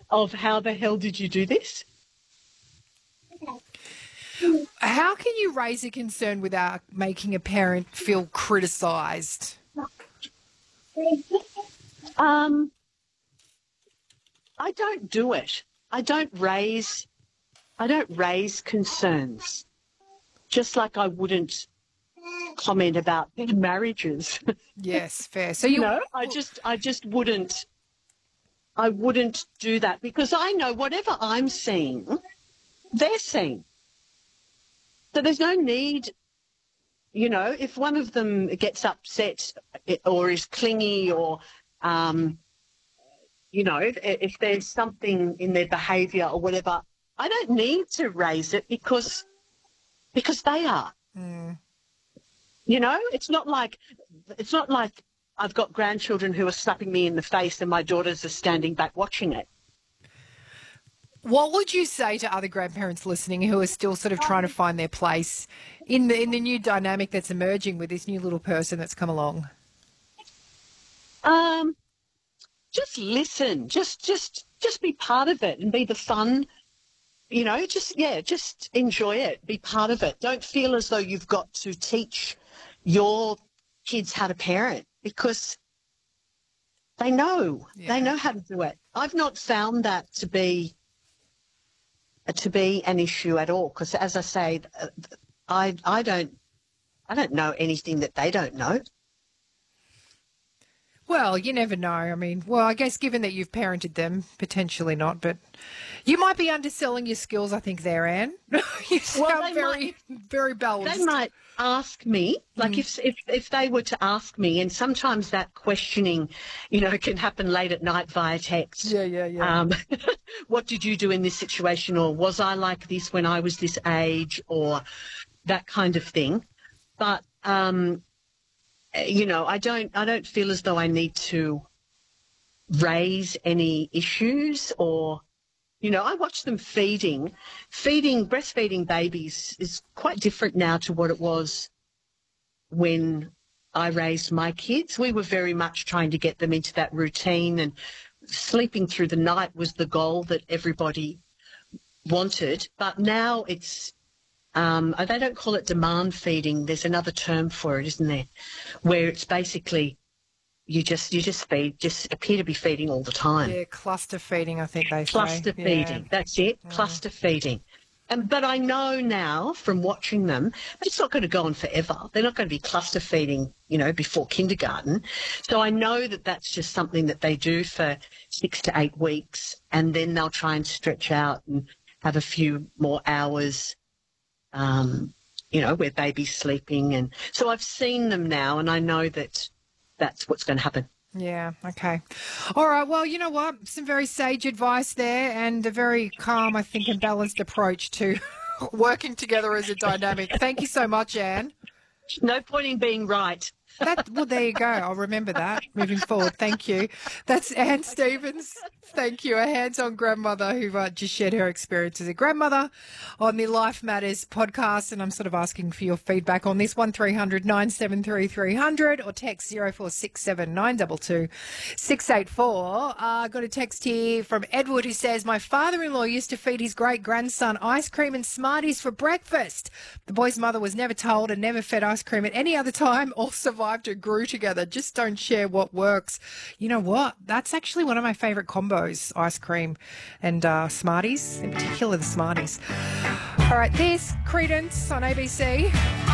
of how the hell did you do this? How can you raise a concern without making a parent feel criticised? I don't do it. I don't raise concerns. Just like I wouldn't comment about their marriages. Yes, fair. So You know, I just wouldn't. I wouldn't do that because I know whatever I'm seeing, they're seeing. So there's no need, you know, if one of them gets upset or is clingy or, you know, if there's something in their behaviour or whatever, I don't need to raise it because they are. Mm. You know, it's not like I've got grandchildren who are slapping me in the face and my daughters are standing back watching it. What would you say to other grandparents listening who are still sort of trying to find their place in the new dynamic that's emerging with this new little person that's come along? Just listen, just be part of it and be the fun, you know, just enjoy it, be part of it. Don't feel as though you've got to teach your kids how to parent because they know how to do it. I've not found that to be an issue at all because, as I say, I don't know anything that they don't know. Well, you never know. I mean, well, I guess given that you've parented them, potentially not, but you might be underselling your skills, I think, there, Anne. You sound very balanced. They might ask me, like if they were to ask me, and sometimes that questioning, you know, can happen late at night via text. Yeah. What did you do in this situation? Or was I like this when I was this age? Or that kind of thing. But, you know, I don't feel as though I need to raise any issues or, you know, I watch them breastfeeding babies is quite different now to what it was when I raised my kids. We were very much trying to get them into that routine and sleeping through the night was the goal that everybody wanted. But now it's, they don't call it demand feeding. There's another term for it, isn't there? Where it's basically you just appear to be feeding all the time. Yeah, cluster feeding, I think they say. Cluster feeding, that's it, cluster feeding. But I know now from watching them, it's not going to go on forever. They're not going to be cluster feeding, you know, before kindergarten. So I know that that's just something that they do for 6 to 8 weeks, and then they'll try and stretch out and have a few more hours, you know, where baby's sleeping. And so I've seen them now, and I know that that's what's going to happen. Yeah, okay. All right, well, you know what? Some very sage advice there and a very calm, I think, and balanced approach to working together as a dynamic. Thank you so much, Anne. No point in being right. Well, there you go. I'll remember that moving forward. Thank you. That's Anne Stevens. Thank you. A hands-on grandmother who just shared her experience as a grandmother on the Life Matters podcast. And I'm sort of asking for your feedback on this. 1300 973 300 or text 0467 922 684. I got a text here from Edward who says, my father-in-law used to feed his great-grandson ice cream and Smarties for breakfast. The boy's mother was never told and never fed ice cream at any other time or survived or grew together. Just don't share what works. You know what? That's actually one of my favourite combos, ice cream and Smarties, in particular the Smarties. All right, there's Credence on ABC.